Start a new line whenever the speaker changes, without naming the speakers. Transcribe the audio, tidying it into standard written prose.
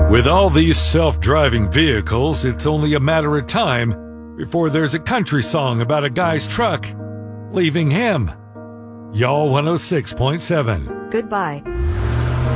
With all these self-driving vehicles, it's only a matter of time before there's a country song about a guy's truck leaving him. Y'all 106.7.
Goodbye.